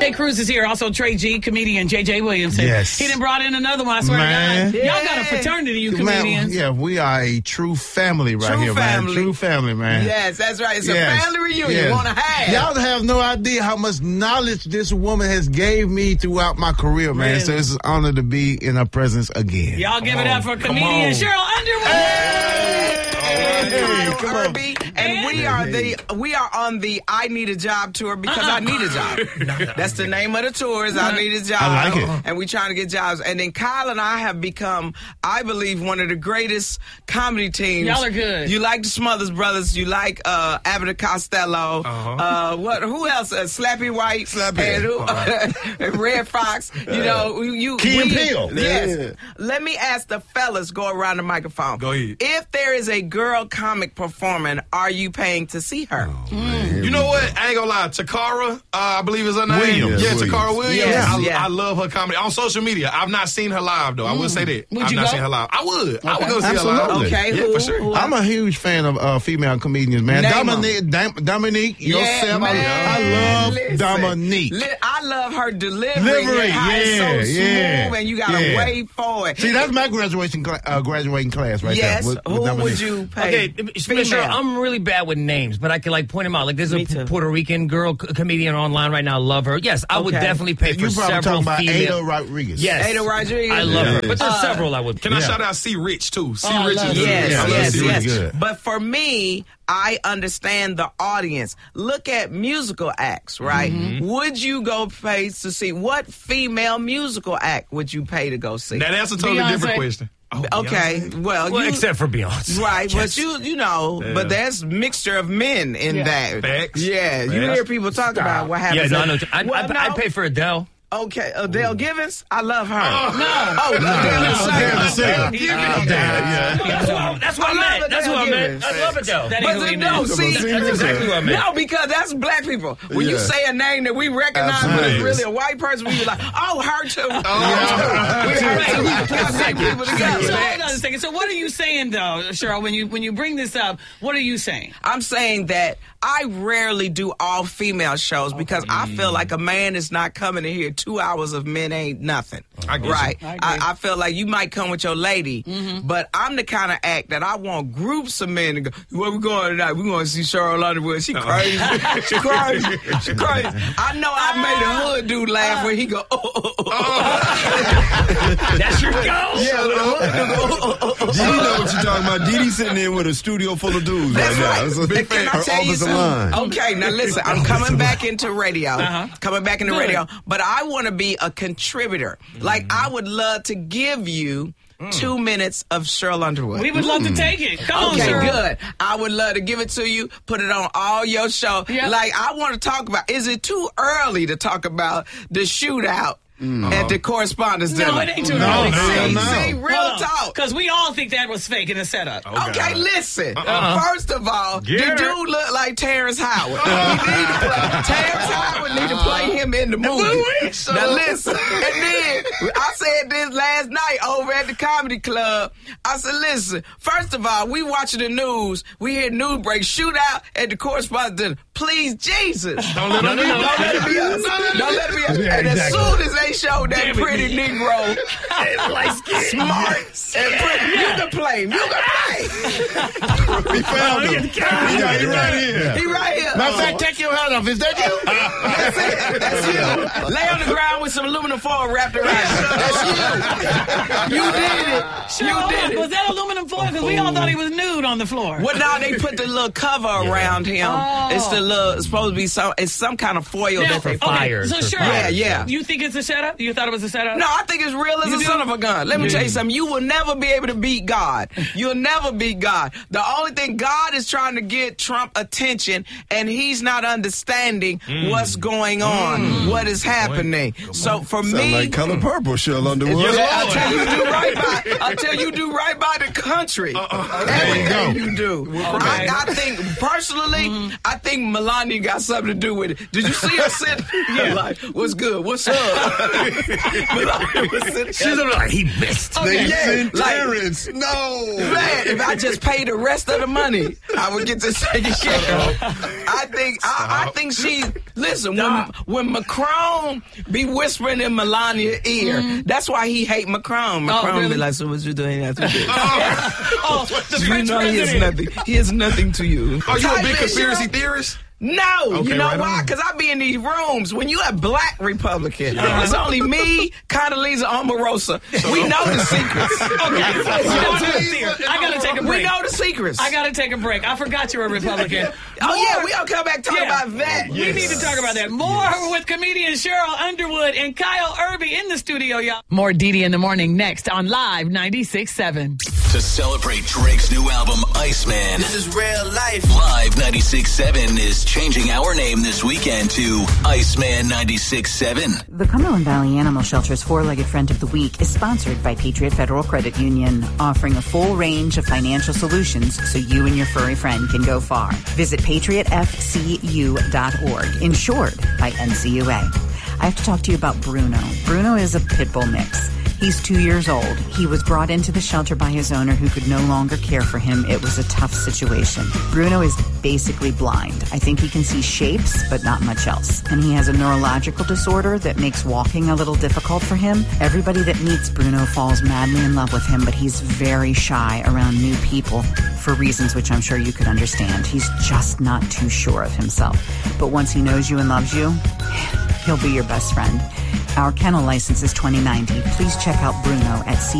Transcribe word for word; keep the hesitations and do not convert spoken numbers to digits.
Jay Cruz is here. Also, Trey G, comedian J J Williamson. Yes. He done brought in another one, I swear Man. to God. Y'all got a fraternity, you comedians. Man, yeah, we are a true family right True here, family. man. True family, man. Yes, that's right. It's Yes. a family reunion. Yes. Want to have. Y'all have no idea how much knowledge this woman has gave me throughout my career, man. Really? So it's an honor to be in her presence again. Y'all give Come it on. up for Come comedian on. Cheryl Underwood. Hey, Hey, come on. Irby, and we are the we are on the I Need a Job tour because Uh-uh. I need a job. That's the name of the tour is I Need a Job. I like it. And we trying to get jobs. And then Kyle and I have become, I believe, one of the greatest comedy teams. Y'all are good. You like the Smothers Brothers. You like uh, Abbott and Costello. Uh-huh. Uh, what? Who else? Uh, Slappy White. Slappy. And, who, and Red Fox. You know, you. Key we, and Peele. Yes. Yeah. Let me ask the fellas. Go around the microphone. Go ahead. If there is a girl comic performing, are you paying to see her? You know what? I ain't gonna lie. Takara, uh, I believe is her name. Williams. Yeah, Williams. Takara Williams. Yes, I, yeah. I love her comedy. On social media, I've not seen her live, though. I will say that. Would I've you not go? seen her live. I would. I would go see Absolutely. her live. Okay, Yeah, who? for sure. who I'm a huge fan of uh, female comedians, man. Name 'em. Dominique, Dam- Dominique, Yeah, yourself. I- man. I love Listen, Dominique. li- I love her delivery. Delivery, and how it's yeah, so yeah, smooth, and you gotta yeah. wait for it. See, that's my graduation cla- uh, graduating class right yes. there. with- with Who Dominique. would you pay? Okay, Mister Female. I'm really bad with names, but I can like point them out. Like there's Me a too. Puerto Rican girl c- comedian online right now. Love her. Yes, I would Okay. definitely pay for You probably several talking about female. Ada Rodriguez. Yes, Ada Rodriguez. I love Yeah. her, but there's Uh, several I would. Can I Yeah. shout out C. Rich, too? C. Oh, I Rich love is her. Yes, Yeah, yes, that's yes. really good. But for me, I understand the audience. Look at musical acts, right? Mm-hmm. Would you go pay to see what female musical act would you pay to go see? Now, that's a totally Beyonce. different question. Oh, okay, Beyonce. well, Well, you, except for Beyonce. right, Yes. but you you know, Yeah. but there's mixture of men in Yeah. that. Facts. Yeah, you Facts. hear people talk about what Yeah, happens. no, I in- know. I'd, Well, I'd, no. I'd pay for Adele. Okay, Adele Givens, I love her. No. Oh, Adele Adele the the singer. singer. Uh, yeah. That's what, I- that's what I, I love meant. That's Adele what I meant. Givens. I love Adele. That ain't But who he then, no, meant. see, That's exactly what I meant. no, because that's black people. When you Yeah. say a name that we recognize, but it's Absolutely. really a white person, we be like, oh, her too. Oh, Yeah. we her too. We got black people together. So hold on a second. So what are you saying though, Cheryl? When you when you bring this up, what are you saying? I'm saying that I rarely do all female shows because I feel like a man is not coming to hear two hours of men ain't nothing. I get you. Right. I I, agree. I feel like you might come with your lady, but I'm the kind of act that I want groups of men to go, where we going tonight? We going to see Cheryl Underwood. She crazy. She crazy. She crazy. I know I made a hood dude laugh when he go, oh, oh, oh, oh. That's your goal. Yeah, when the hood dude go, oh, oh, oh, oh. Didi know what you're talking about. Didi sitting there with a studio full of dudes That's right, right. now. It's a- And can I her tell you officer something? line. Okay, now listen, I'm coming back into radio. Uh-huh. Coming back into Good. radio. But I want to be a contributor. Like, I would love to give you two minutes of Cheryl Underwood. We would love to take it. Come Okay, on, Cheryl. good. I would love to give it to you, put it on all your show. Yeah. Like, I want to talk about, is it too early to talk about the shootout at the correspondence No, dinner? it ain't too No, early. hell See, no. see, real talk. Because we all think that was fake in the setup. Okay, listen. Uh-uh. First of all, Get the her. dude look like Terrence Howard. He need to play, Terrence Howard need to play him in the movie. Now listen, and then I said this last night over at the comedy club. I said, listen. First of all, we watching the news. We hear news break shootout at the correspondence dinner. Please, Jesus, Don't let don't them know. let it be us. Don't let it be us. Yeah, And as exactly. soon as they show that pretty Negro, smart and pretty, you can play him. You can play him. We found him. We got you right here. He right here. Matter of fact, take your hat off. Is that you? That's it. That's you. Lay on the ground with some aluminum foil wrapped around you. That's you. You did it. Cheryl, You hold did on. it. Was that aluminum foil? Because we all thought he was nude on the floor. Well, now they put the little cover around him. Oh. It's the little. It's supposed to be some. It's some kind of foil Now, that they. for fires, So for Cheryl, Yeah, fires. yeah. You think it's a setup? You thought it was a setup? No, I think it's real as You a do? son of a gun. Let me tell you something. You will never be able to beat God. You'll never beat God. The only thing God is trying to get Trump attention, and he's not understanding what's going on, what is happening. So for Sound me, like Color Purple, Cheryl Underwood. yeah, until you do right by, until you do right by the country, everything you, do. I, I think personally, I think Melania got something to do with it. Did you see her sitting? Yeah. Like, what's good? What's up? Melania was sitting. She's like, he missed. Okay. They Yeah, sent like- Terrence. No. Man, if I just pay the rest of the money, I would get this taken care of. I think I, I think she listen when when Macron be whispering in Melania's ear. Mm-hmm. That's why he hate Macron. Macron Oh, really? be like, "So what you doing after this?" Oh, the You French know he is president. nothing. He is nothing to you. Are you a Type big in, conspiracy Cheryl. theorist? No, Okay, you know right why? on. Because I be in these rooms. When you a black Republican, it's only me, Condoleezza Omarosa. We know the secrets. Okay, you know what I'm saying? I gotta take a We break. know the secrets. I gotta take a break. I forgot you're a Republican. Oh yeah, we gonna come back talk Yeah. about that. We need to talk about that. More with comedian Cheryl Underwood and Kyle Irby in the studio, y'all. More Didi in the Morning next on Live ninety-six point seven. To celebrate Drake's new album, Iceman, This is real life. Live ninety-six point seven is changing our name this weekend to Iceman ninety-six point seven. The Cumberland Valley Animal Shelter's Four-Legged Friend of the Week is sponsored by Patriot Federal Credit Union, offering a full range of financial solutions so you and your furry friend can go far. Visit patriot f c u dot org, insured by N C U A. I have to talk to you about Bruno. Bruno is a pit bull mix. He's two years old. He was brought into the shelter by his owner who could no longer care for him. It was a tough situation. Bruno is basically blind. I think he can see shapes, but not much else. And he has a neurological disorder that makes walking a little difficult for him. Everybody that meets Bruno falls madly in love with him, but he's very shy around new people for reasons which I'm sure you could understand. He's just not too sure of himself. But once he knows you and loves you, he'll be your best friend. Our kennel license is twenty ninety. Please check out Bruno at C